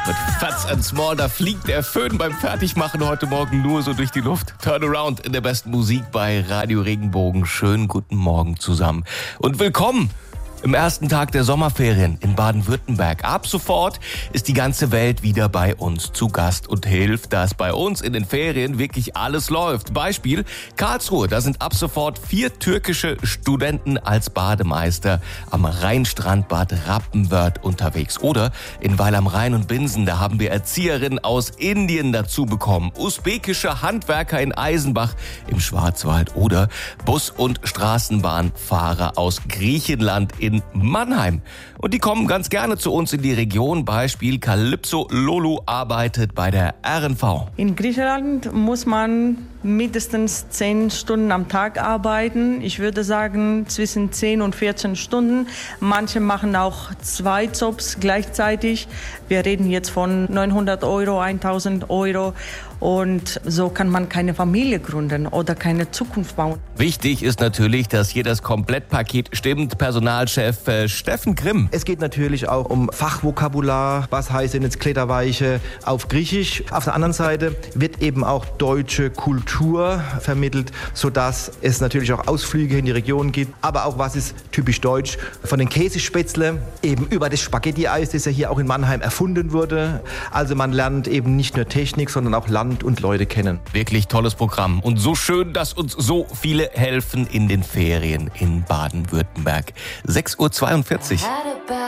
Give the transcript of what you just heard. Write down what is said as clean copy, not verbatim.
Mit Fats and Small, da fliegt der Föhn beim Fertigmachen heute Morgen nur so durch die Luft. Turnaround in der besten Musik bei Radio Regenbogen. Schönen guten Morgen zusammen und willkommen im ersten Tag der Sommerferien in Baden-Württemberg. Ab sofort ist die ganze Welt wieder bei uns zu Gast und hilft, dass bei uns in den Ferien wirklich alles läuft. Beispiel Karlsruhe, da sind ab sofort 4 türkische Studenten als Bademeister am Rheinstrand Bad Rappenwörth unterwegs. Oder in Weil am Rhein und Binsen, da haben wir Erzieherinnen aus Indien dazu bekommen. Usbekische Handwerker in Eisenbach im Schwarzwald oder Bus- und Straßenbahnfahrer aus Griechenland in Mannheim. Und die kommen ganz gerne zu uns in die Region. Beispiel Calypso Lolu arbeitet bei der RNV. In Griechenland muss man mindestens 10 Stunden am Tag arbeiten. Ich würde sagen zwischen 10 und 14 Stunden. Manche machen auch 2 Jobs gleichzeitig. Wir reden jetzt von 900 Euro, 1000 Euro. Und so kann man keine Familie gründen oder keine Zukunft bauen. Wichtig ist natürlich, dass hier das Komplettpaket stimmt. Personalchef Steffen Grimm. Es geht natürlich auch um Fachvokabular. Was heißt denn jetzt Kletterweiche auf Griechisch? Auf der anderen Seite wird eben auch deutsche Kultur vermittelt, sodass es natürlich auch Ausflüge in die Region gibt. Aber auch was ist typisch deutsch? Von den Käsespätzle eben über das Spaghetti-Eis, das ja hier auch in Mannheim erfunden wurde. Also man lernt eben nicht nur Technik, sondern auch Land und Leute kennen. Wirklich tolles Programm und so schön, dass uns so viele helfen in den Ferien in Baden-Württemberg. 6:42 Uhr.